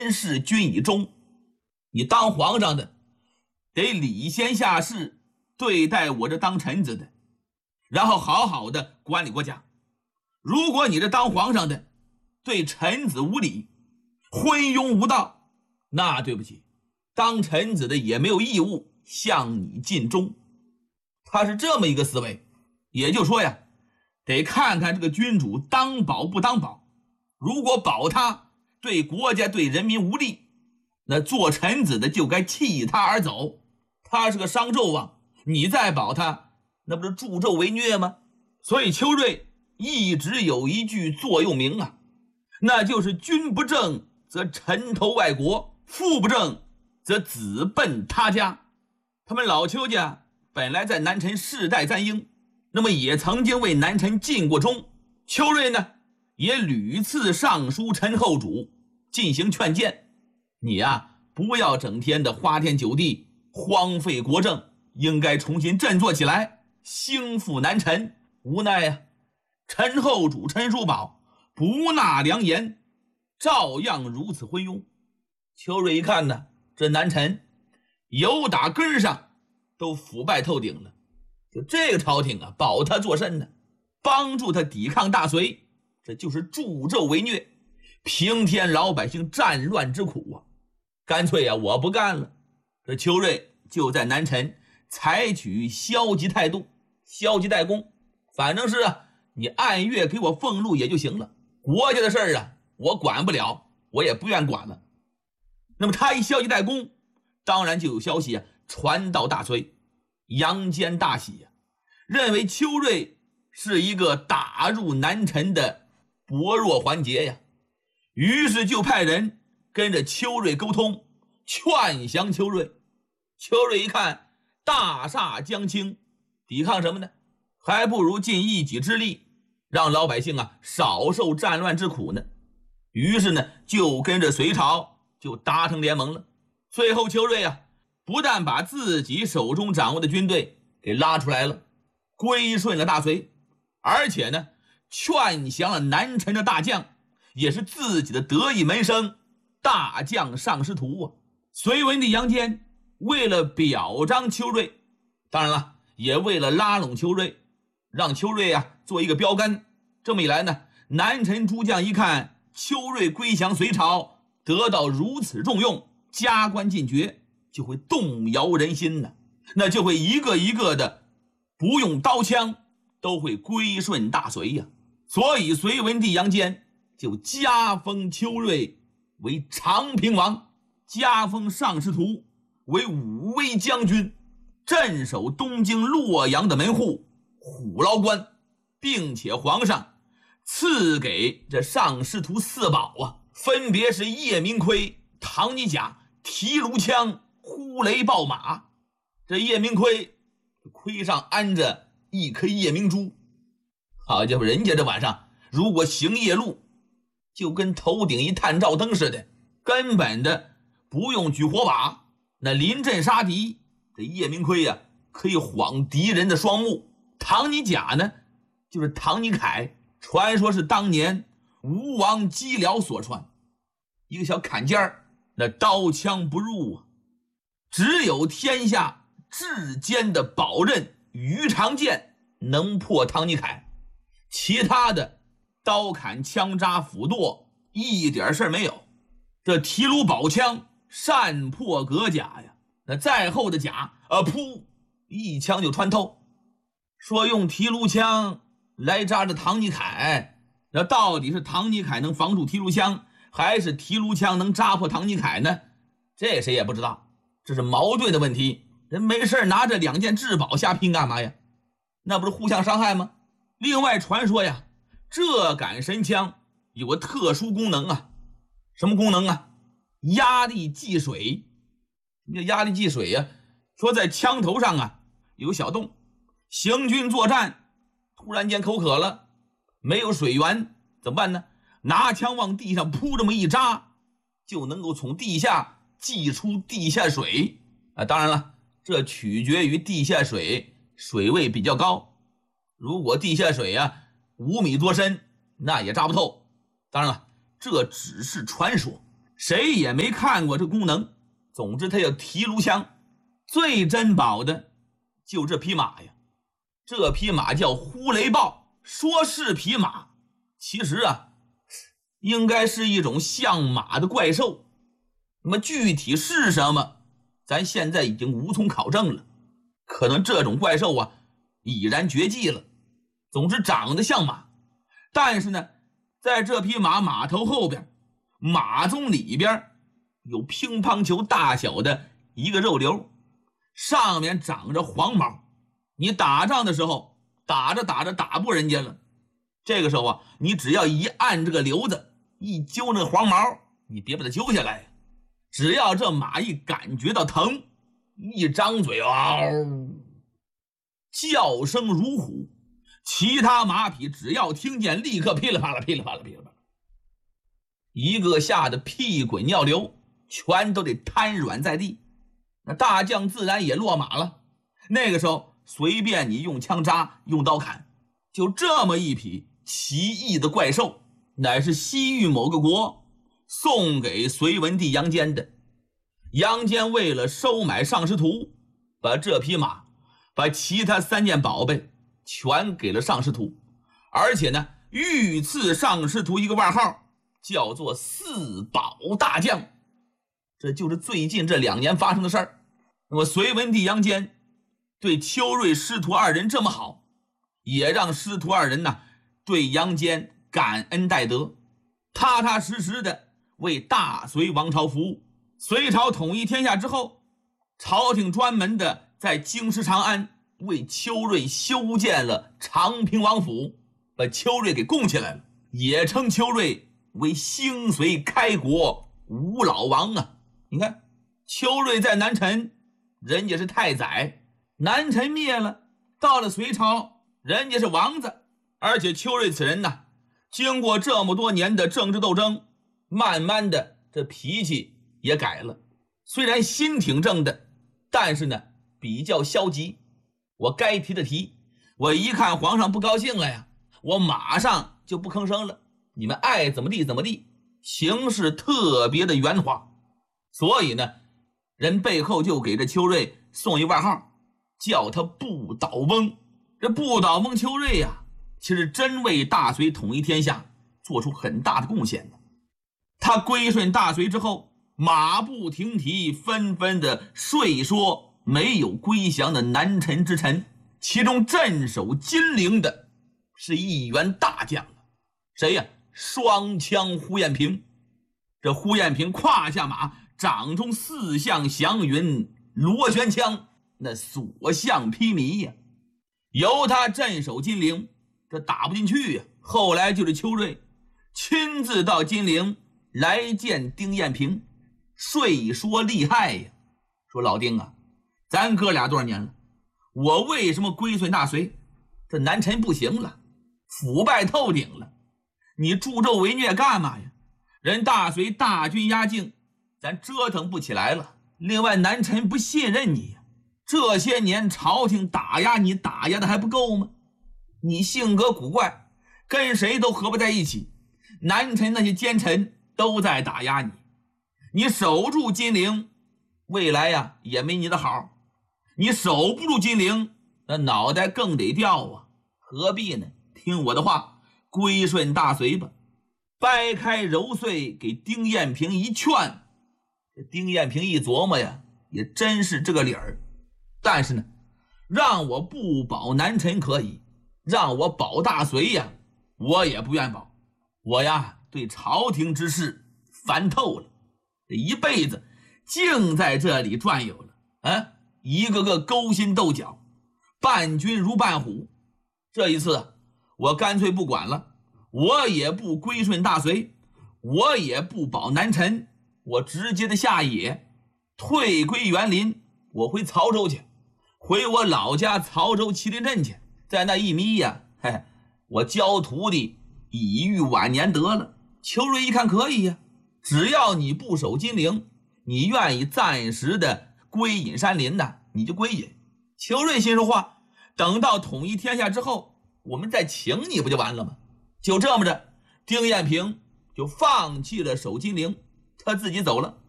事君以忠，你当皇上的得礼贤下士，对待我这当臣子的，然后好好的管理国家。如果你这当皇上的对臣子无礼，昏庸无道，那对不起，当臣子的也没有义务向你尽忠。他是这么一个思维，也就是说呀，得看看这个君主当保不当保。如果保他对国家对人民无利，那做臣子的就该弃他而走。他是个商纣王，你再保他，那不是助纣为虐吗？所以邱瑞一直有一句座右铭啊，那就是君不正则臣投外国，父不正则子奔他家。他们老邱家本来在南陈世代簪缨，那么也曾经为南陈尽过忠。邱瑞呢也屡次上书陈后主进行劝谏，你呀不要整天的花天酒地，荒废国政，应该重新振作起来，兴复南陈。无奈呀，陈后主陈叔宝不纳良言，照样如此昏庸。邱瑞一看呢，这南陈由打根上都腐败透顶了，就这个朝廷啊，保他作甚呢？帮助他抵抗大隋，这就是助纣为虐，平添老百姓战乱之苦啊！干脆啊，我不干了。这邱瑞就在南陈采取消极态度，消极怠工，反正是啊，你按月给我俸禄也就行了，国家的事儿啊，我管不了，我也不愿管了。那么他一消极怠工，当然就有消息啊传到大隋，杨坚大喜啊，认为邱瑞是一个打入南陈的薄弱环节呀，于是就派人跟着邱瑞沟通，劝降邱瑞。邱瑞一看大厦将倾，抵抗什么呢？还不如尽一己之力，让老百姓啊少受战乱之苦呢。于是呢，就跟着隋朝就达成联盟了。最后邱瑞啊，不但把自己手中掌握的军队给拉出来了，归顺了大隋，而且呢，劝降了南陈的大将，也是自己的得意门生大将尚师图啊。隋文帝杨坚为了表彰邱瑞，当然了，也为了拉拢邱瑞，让邱瑞啊做一个标杆。这么一来呢，南陈诸将一看邱瑞归降隋朝，得到如此重用，加官进爵，就会动摇人心呢，那就会一个一个的不用刀枪，都会归顺大隋呀。所以隋文帝杨坚就加封邱瑞为长平王，加封尚师图为武威将军，镇守东京洛阳的门户虎牢关，并且皇上赐给这尚师图4宝啊，分别是夜明盔、唐尼甲、提炉枪、呼雷豹马。这夜明盔，盔上安着一颗夜明珠，好家伙，人家这晚上如果行夜路，就跟头顶一探照灯似的，根本的不用举火把，那临阵杀敌，这夜明盔呀，可以晃敌人的双目。唐尼甲呢，就是唐尼凯，传说是当年吴王姬辽所传，一个小坎肩儿，那刀枪不入啊。只有天下至坚的宝刃鱼肠剑能破唐尼凯，其他的刀砍枪扎斧剁一点事儿没有。这提炉宝枪善破革甲呀，那再厚的甲噗一枪就穿透。说用提炉枪来扎着唐尼凯，那到底是唐尼凯能防住提炉枪，还是提炉枪能扎破唐尼凯呢？这谁也不知道，这是矛盾的问题。人没事拿着2件至宝瞎拼干嘛呀？那不是互相伤害吗？另外传说呀，这杆神枪有个特殊功能啊。什么功能啊？压力计水。什么叫压力计水呀？说在枪头上啊有个小洞，行军作战突然间口渴了，没有水源怎么办呢？拿枪往地上扑这么一扎，就能够从地下计出地下水啊。当然了，这取决于地下水水位比较高，如果地下水啊5米多深，那也扎不透。当然了，这只是传说， 谁也没看过这功能。总之他要提炉香，最珍宝的就这匹马呀。这匹马叫呼雷豹，说是匹马，其实应该是一种像马的怪兽。那么具体是什么，咱现在已经无从考证了。可能这种怪兽已然绝迹了。总之长得像马，但是呢，在这匹马头后边，马鬃里边有乒乓球大小的一个肉瘤，上面长着黄毛。你打仗的时候，打着打不过人家了，这个时候你只要一按这个瘤子，一揪那个黄毛，你别把它揪下来，只要这马一感觉到疼，一张嘴叫声如虎，其他马匹只要听见，立刻噼里啪啦噼里啪啦噼里啪啦，一个吓得屁滚尿流，全都得瘫软在地。那大将自然也落马了。那个时候随便你用枪扎，用刀砍，就这么一匹奇异的怪兽，乃是西域某个国送给隋文帝杨坚的。杨坚为了收买尚师图，把这匹马，把其他3件宝贝全给了尚师图，而且呢，御赐尚师图一个外号，叫做四宝大将。这就是最近这2年发生的事儿。那么隋文帝杨坚对邱瑞师徒2人这么好，也让师徒2人对杨坚感恩戴德，踏踏实实的为大隋王朝服务。隋朝统一天下之后，朝廷专门的在京师长安为邱瑞修建了长平王府，把邱瑞给供起来了，也称邱瑞为兴隋开国吴老王啊。你看邱瑞在南陈，人家是太宰，南陈灭了，到了隋朝，人家是王子。而且邱瑞此人经过这么多年的政治斗争，慢慢的这脾气也改了，虽然心挺正的，但是呢比较消极。我该提的提，我一看皇上不高兴了呀，我马上就不吭声了，你们爱怎么地怎么地，行事特别的圆滑。所以呢，人背后就给这邱瑞送一外号，叫他不倒翁。这不倒翁邱瑞其实真为大隋统一天下做出很大的贡献的。他归顺大隋之后，马不停蹄，纷纷的睡说没有归降的南陈之臣，其中镇守金陵的是一员大将谁呀？双枪呼延平。这呼延平胯下马，掌中4象祥云，螺旋枪，那所向披靡呀。由他镇守金陵，这打不进去呀。后来就是邱瑞亲自到金陵来见丁彦平，睡说厉害呀，说老丁咱哥俩多少年了，我为什么归顺大隋？这南陈不行了，腐败透顶了，你助纣为虐干嘛呀？人大隋大军压境，咱折腾不起来了。另外南陈不信任你呀，这些年朝廷打压你，打压的还不够吗？你性格古怪，跟谁都合不在一起，南陈那些奸臣都在打压你，你守住金陵，未来也没你的好。你守不住金陵，那脑袋更得掉何必呢？听我的话，归顺大隋吧。掰开揉碎给丁彦平一劝，这丁彦平一琢磨呀，也真是这个理儿。但是呢，让我不保南陈可以，让我保大隋我也不愿保。我对朝廷之事烦透了，这一辈子净在这里转悠了一个个勾心斗角，伴君如伴虎。这一次我干脆不管了，我也不归顺大隋，我也不保南陈，我直接的下野，退归园林，我回曹州去，回我老家曹州麒麟镇去，在那一眯我教徒弟以育晚年得了。邱瑞一看可以只要你不守金陵，你愿意暂时的归隐山林你就归隐。邱瑞心说话，等到统一天下之后，我们再请你不就完了吗？就这么着，丁彦平就放弃了守金陵， 他自己走了。